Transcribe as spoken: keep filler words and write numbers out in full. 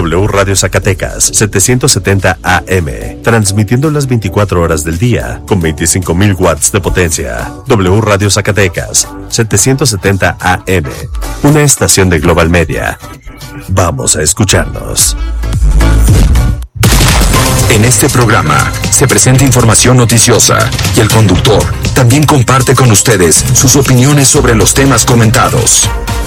W Radio Zacatecas, setecientos setenta A M, transmitiendo las veinticuatro horas del día, con veinticinco mil watts de potencia. W Radio Zacatecas, setecientos setenta A M, una estación de Global Media. Vamos a escucharnos. En este programa se presenta información noticiosa y el conductor también comparte con ustedes sus opiniones sobre los temas comentados.